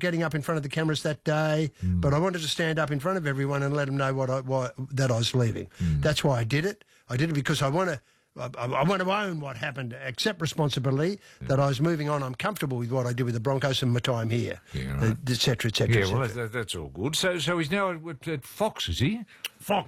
getting up in front of the cameras that day, but I wanted to stand up in front of everyone and let them know that I was leaving. That's why I did it. I did it because I want to own what happened, accept responsibility, that I was moving on. I'm comfortable with what I did with the Broncos and my time here, right. et cetera, et cetera. Yeah, well, that's all good. So he's now at Fox, is he? Fox.